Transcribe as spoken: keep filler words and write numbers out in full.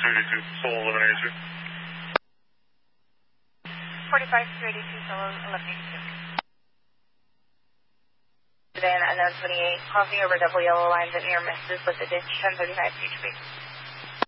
eighty-two, Solo eleven eighty-two. forty-five two eighty-two, Solo eleven eighty-two. Savannah, unknown twenty-eight, crossing over double yellow lines at near misses with a ditch ten thirty-five H P.